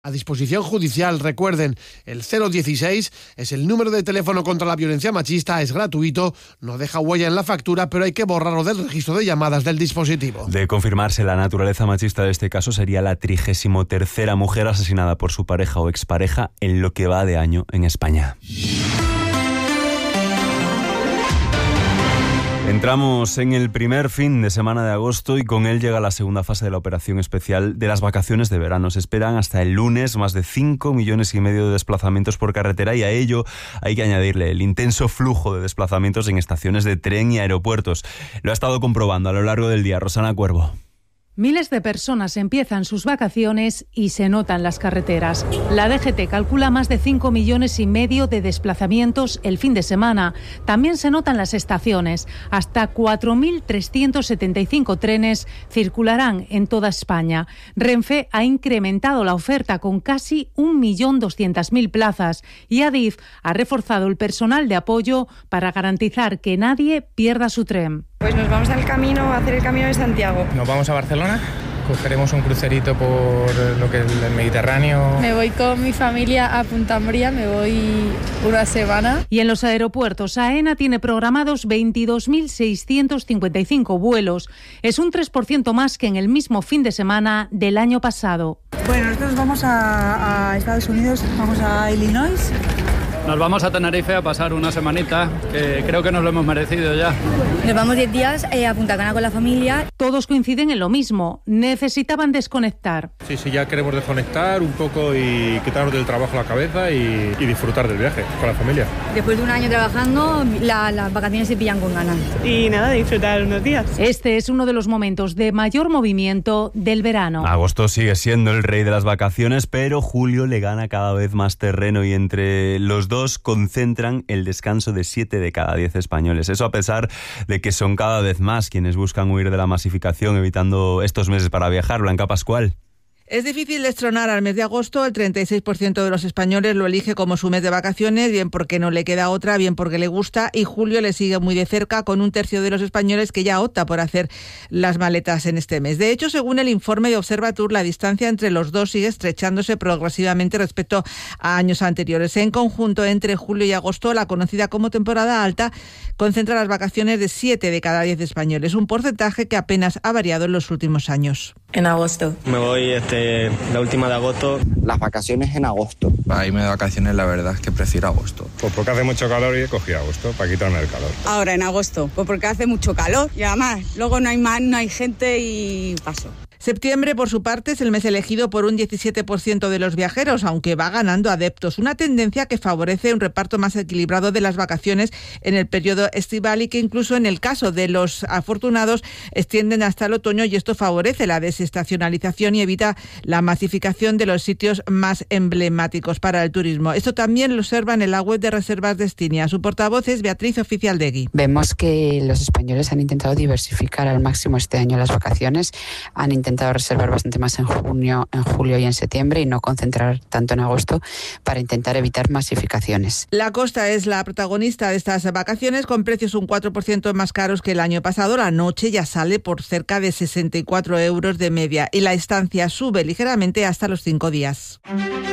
A disposición judicial, recuerden, el 016 es el número de teléfono contra la violencia machista, es gratuito, no deja huella en la factura, pero hay que borrarlo del registro de llamadas del dispositivo. De confirmarse la naturaleza machista de este caso, sería la 33ª mujer asesinada por su pareja o expareja en lo que va de año en España. Entramos en el primer fin de semana de agosto y con él llega la segunda fase de la operación especial de las vacaciones de verano. Se esperan hasta el lunes más de 5,5 millones de desplazamientos por carretera y a ello hay que añadirle el intenso flujo de desplazamientos en estaciones de tren y aeropuertos. Lo ha estado comprobando a lo largo del día Rosana Cuervo. Miles de personas empiezan sus vacaciones y se notan las carreteras. La DGT calcula más de 5,5 millones de desplazamientos el fin de semana. También se notan las estaciones. Hasta 4.375 trenes circularán en toda España. Renfe ha incrementado la oferta con casi 1.200.000 plazas y Adif ha reforzado el personal de apoyo para garantizar que nadie pierda su tren. Pues nos vamos al camino, a hacer el Camino de Santiago. Nos vamos a Barcelona, cogeremos un crucerito por lo que es el Mediterráneo. Me voy con mi familia a Punta Moria, me voy una semana. Y en los aeropuertos, AENA tiene programados 22.655 vuelos. Es un 3% más que en el mismo fin de semana del año pasado. Bueno, nosotros vamos a Estados Unidos, vamos a Illinois. Nos vamos a Tenerife a pasar una semanita, que creo que nos lo hemos merecido ya. Nos vamos 10 días a Punta Cana con la familia. Todos coinciden en lo mismo, necesitaban desconectar. Sí, ya queremos desconectar un poco y quitarnos del trabajo la cabeza y disfrutar del viaje con la familia. Después de un año trabajando, las vacaciones se pillan con ganas. Y nada, disfrutar unos días. Este es uno de los momentos de mayor movimiento del verano. Agosto sigue siendo el rey de las vacaciones, pero julio le gana cada vez más terreno y entre los dos concentran el descanso de 7 de cada 10 españoles. Eso a pesar de que son cada vez más quienes buscan huir de la masificación, evitando estos meses para viajar. Blanca Pascual. Es difícil destronar al mes de agosto. El 36% de los españoles lo elige como su mes de vacaciones, bien porque no le queda otra, bien porque le gusta, y julio le sigue muy de cerca, con un tercio de los españoles que ya opta por hacer las maletas en este mes. De hecho, según el informe de Observatur, la distancia entre los dos sigue estrechándose progresivamente respecto a años anteriores. En conjunto, entre julio y agosto, la conocida como temporada alta concentra las vacaciones de 7 de cada 10 españoles, un porcentaje que apenas ha variado en los últimos años. En agosto. Me voy la última de agosto. Las vacaciones en agosto. Para irme de vacaciones, la verdad es que prefiero agosto. Pues porque hace mucho calor y he cogido agosto para quitarme el calor. Ahora en agosto, pues porque hace mucho calor y además luego no hay gente y paso. Septiembre, por su parte, es el mes elegido por un 17% de los viajeros, aunque va ganando adeptos. Una tendencia que favorece un reparto más equilibrado de las vacaciones en el periodo estival y que incluso en el caso de los afortunados extienden hasta el otoño, y esto favorece la desestacionalización y evita la masificación de los sitios más emblemáticos para el turismo. Esto también lo observan en la web de Reservas Destinia. Su portavoz es Beatriz Oficialdegui. Vemos que los españoles han intentado diversificar al máximo este año las vacaciones, han intentado reservar bastante más en junio, en julio y en septiembre y no concentrar tanto en agosto para intentar evitar masificaciones. La costa es la protagonista de estas vacaciones, con precios un 4% más caros que el año pasado. La noche ya sale por cerca de 64 euros de media y la estancia sube ligeramente hasta los 5 días.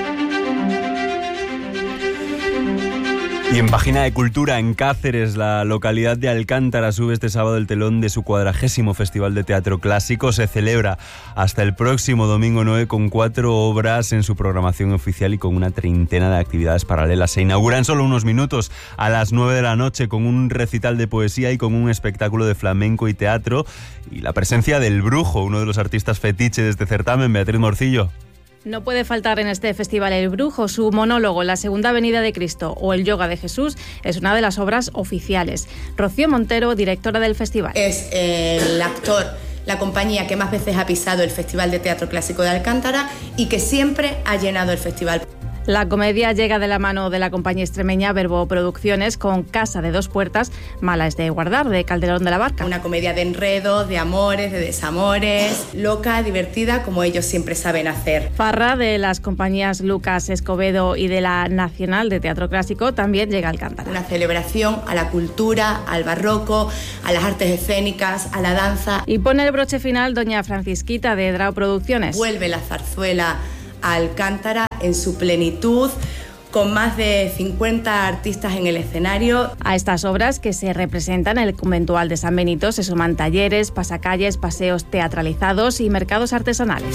Y en página de Cultura, en Cáceres, la localidad de Alcántara sube este sábado el telón de su 40º Festival de Teatro Clásico. Se celebra hasta el próximo domingo 9 con 4 obras en su programación oficial y con una treintena de actividades paralelas. Se inaugura en solo unos minutos a las 9 de la noche con un recital de poesía y con un espectáculo de flamenco y teatro y la presencia del Brujo, uno de los artistas fetiche de este certamen. Beatriz Morcillo. No puede faltar en este festival El Brujo. Su monólogo La Segunda Venida de Cristo o El Yoga de Jesús es una de las obras oficiales. Rocío Montero, directora del festival. Es el actor, la compañía que más veces ha pisado el Festival de Teatro Clásico de Alcántara y que siempre ha llenado el festival. La comedia llega de la mano de la compañía extremeña Verbo Producciones con Casa de Dos Puertas, Mala es de guardar, de Calderón de la Barca. Una comedia de enredos, de amores, de desamores, loca, divertida, como ellos siempre saben hacer. Farra, de las compañías Lucas Escobedo y de la Nacional de Teatro Clásico, también llega a Alcántara. Una celebración a la cultura, al barroco, a las artes escénicas, a la danza. Y pone el broche final doña Francisquita, de Drao Producciones. Vuelve la zarzuela a Alcántara en su plenitud, con más de 50 artistas en el escenario. A estas obras que se representan en el conventual de San Benito se suman talleres, pasacalles, paseos teatralizados y mercados artesanales.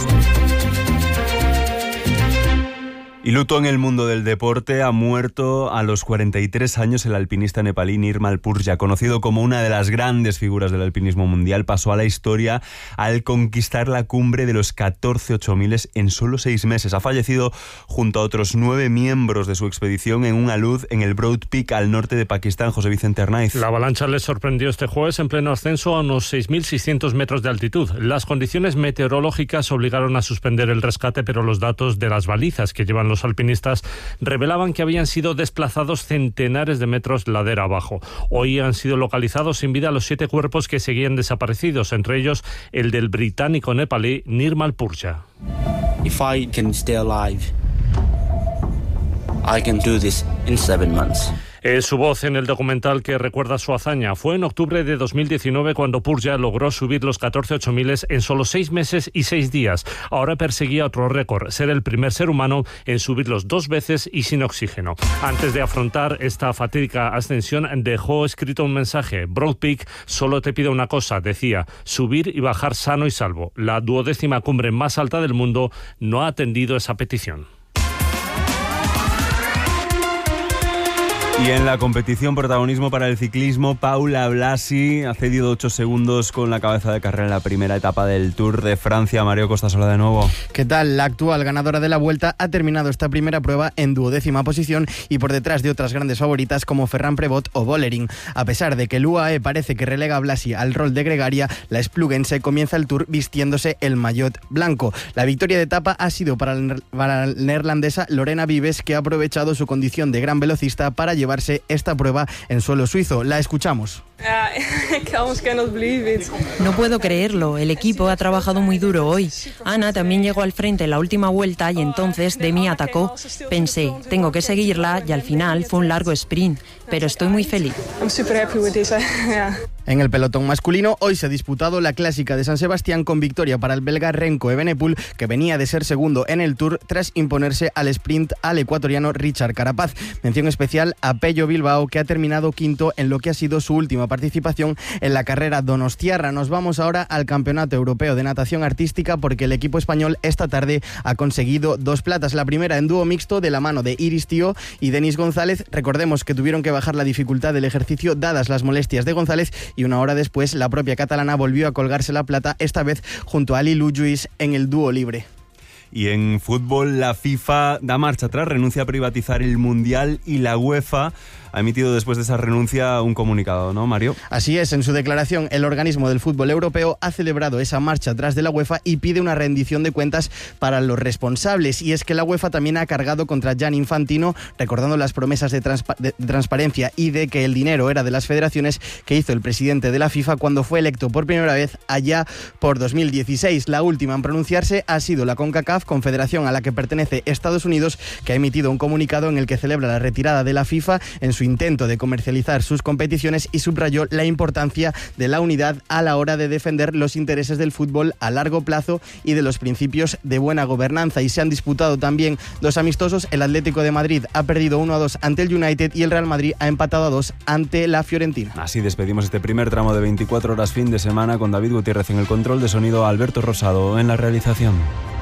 Y luto en el mundo del deporte. Ha muerto a los 43 años el alpinista nepalí Nirmal Purja, conocido como una de las grandes figuras del alpinismo mundial. Pasó a la historia al conquistar la cumbre de los 14 8000 en solo 6 meses. Ha fallecido junto a otros 9 miembros de su expedición en un alud en el Broad Peak al norte de Pakistán. José Vicente Arnaiz. La avalancha les sorprendió este jueves en pleno ascenso a unos 6.600 metros de altitud. Las condiciones meteorológicas obligaron a suspender el rescate, pero los datos de las balizas que llevan los alpinistas revelaban que habían sido desplazados centenares de metros ladera abajo. Hoy han sido localizados sin vida los 7 cuerpos que seguían desaparecidos, entre ellos el del británico nepalí Nirmal Purja. If I can stay alive, I can do this in 7 months. Es su voz en el documental que recuerda su hazaña. Fue en octubre de 2019 cuando Purja logró subir los 14 8000 en solo 6 meses y 6 días. Ahora perseguía otro récord, ser el primer ser humano en subirlos 2 veces y sin oxígeno. Antes de afrontar esta fatídica ascensión, dejó escrito un mensaje. Broad Peak, solo te pido una cosa, decía, subir y bajar sano y salvo. La 12ª cumbre más alta del mundo no ha atendido esa petición. Y en la competición, protagonismo para el ciclismo. Paula Blasi ha cedido 8 segundos con la cabeza de carrera en la primera etapa del Tour de Francia. Mario Costasola de nuevo. ¿Qué tal? La actual ganadora de la Vuelta ha terminado esta primera prueba en 12ª posición y por detrás de otras grandes favoritas como Ferran Prevot o Vollering. A pesar de que el UAE parece que relega a Blasi al rol de gregaria, la espluguense comienza el Tour vistiéndose el maillot blanco. La victoria de etapa ha sido para la neerlandesa Lorena Vives, que ha aprovechado su condición de gran velocista para llevarse esta prueba en suelo suizo. La escuchamos. No puedo creerlo, el equipo ha trabajado muy duro hoy. Ana también llegó al frente en la última vuelta y entonces Demi atacó. Pensé, tengo que seguirla y al final fue un largo sprint, pero estoy muy feliz. En el pelotón masculino, hoy se ha disputado la Clásica de San Sebastián con victoria para el belga Remco Evenepoel, que venía de ser segundo en el Tour tras imponerse al sprint al ecuatoriano Richard Carapaz. Mención especial a Pello Bilbao, que ha terminado quinto en lo que ha sido su última participación en la carrera donostiarra. Nos vamos ahora al Campeonato Europeo de Natación Artística porque el equipo español esta tarde ha conseguido 2 platas. La primera en dúo mixto de la mano de Iris Tío y Denis González. Recordemos que tuvieron que bajar la dificultad del ejercicio dadas las molestias de González y una hora después la propia catalana volvió a colgarse la plata, esta vez junto a Ali Lluís en el dúo libre. Y en fútbol, la FIFA da marcha atrás, renuncia a privatizar el Mundial y la UEFA ha emitido después de esa renuncia un comunicado, ¿no, Mario? Así es, en su declaración el organismo del fútbol europeo ha celebrado esa marcha atrás de la UEFA y pide una rendición de cuentas para los responsables. Y es que la UEFA también ha cargado contra Gianni Infantino, recordando las promesas de transparencia y de que el dinero era de las federaciones que hizo el presidente de la FIFA cuando fue electo por primera vez allá por 2016. La última en pronunciarse ha sido la CONCACAF, confederación a la que pertenece Estados Unidos, que ha emitido un comunicado en el que celebra la retirada de la FIFA en su intento de comercializar sus competiciones y subrayó la importancia de la unidad a la hora de defender los intereses del fútbol a largo plazo y de los principios de buena gobernanza. Y se han disputado también 2 amistosos. El Atlético de Madrid ha perdido 1-2 ante el United y el Real Madrid ha empatado a 2 ante la Fiorentina. Así despedimos este primer tramo de 24 horas fin de semana con David Gutiérrez en el control de sonido, Alberto Rosado en la realización.